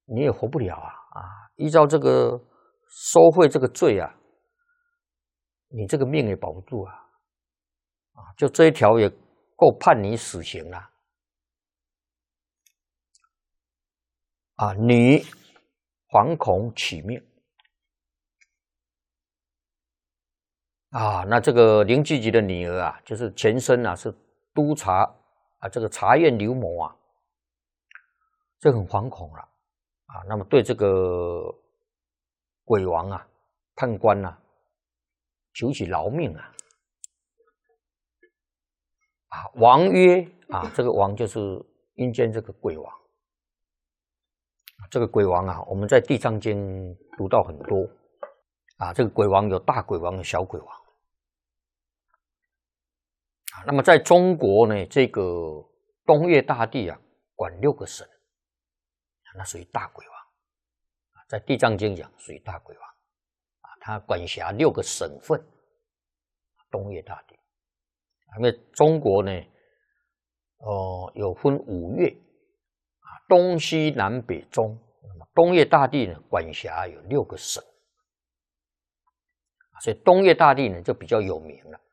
你也活不了依照这个收贿这个罪你这个命也保不住就这一条也够判你死刑了女惶恐取命那这个林聚集的女儿就是前身是督察这个察院刘某这很惶恐了那么对这个鬼王判官求取饶命王曰这个王就是阴间这个鬼王，这个鬼王我们在地藏经读到很多这个鬼王有大鬼王有小鬼王那么在中国呢，这个东岳大帝管6个省那属于大鬼王在地藏经讲属于大鬼王他管辖6个省份东岳大帝因为中国呢有分5岳东西南北中那么东岳大帝呢管辖有6个省所以东岳大帝呢就比较有名了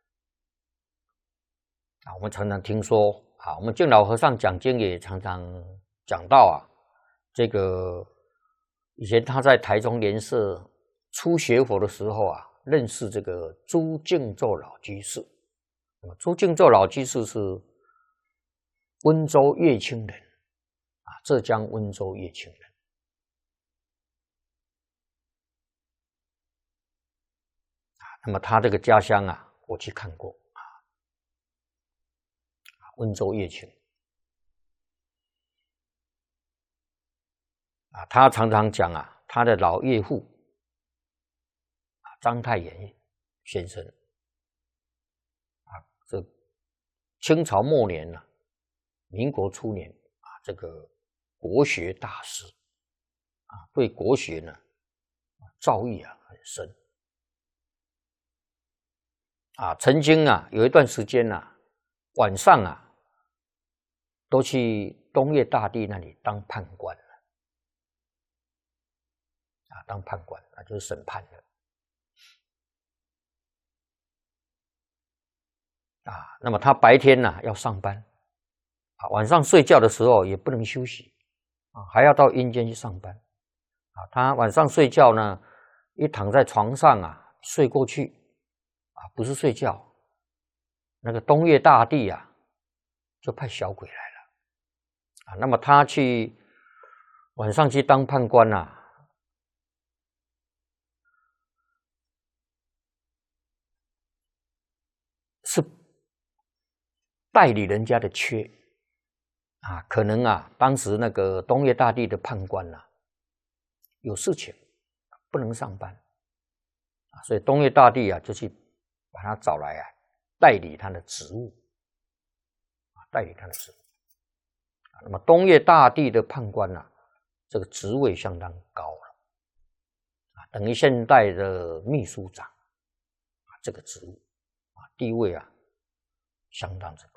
我们常常听说我们净老和尚讲经也常常讲到这个以前他在台中莲社初学佛的时候认识这个朱敬宙老居士朱敬宙老居士是温州乐清人浙江温州乐清人那么他这个家乡我去看过温州乐清他常常讲他的老岳父章太炎先生这清朝末年民国初年这个国学大师对国学呢造诣很深曾经有一段时间晚上都去东岳大帝那里当判官当判官就是审判的那么他白天要上班晚上睡觉的时候也不能休息还要到阴间去上班他晚上睡觉呢一躺在床上睡过去不是睡觉那个东岳大帝就派小鬼来了那么他晚上去当判官是代理人家的缺可能当时那个东岳大帝的判官有事情不能上班所以东岳大帝就去把他找来代理他的职务代理他的职务那么东岳大帝的判官这个职位相当高了等于现代的秘书长这个职务地位相当之高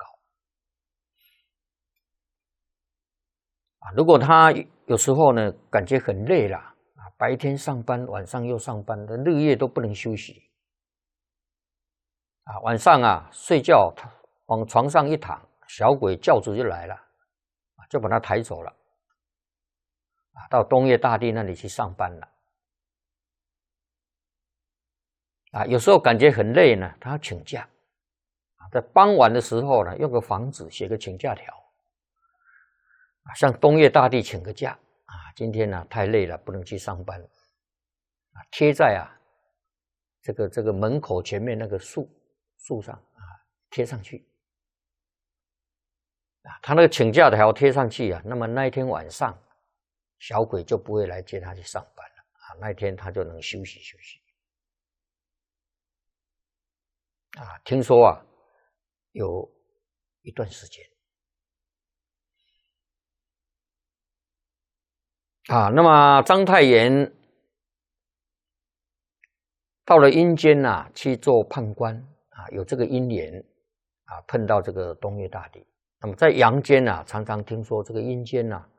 如果他有时候呢感觉很累了白天上班晚上又上班的日夜都不能休息晚上睡觉往床上一躺小鬼教主就来了就把他抬走了到东岳大帝那里去上班了有时候感觉很累呢他要请假在傍晚的时候呢用个房子写个请假条向东岳大帝请个假今天太累了不能去上班贴在这个门口前面那个树上贴上去他那个请假条贴上去那么那一天晚上小鬼就不会来接他去上班了那一天他就能休息休息听说有一段时间那么章太炎到了阴间去做判官有这个因缘碰到这个东岳大帝那么在阳间常常听说这个阴间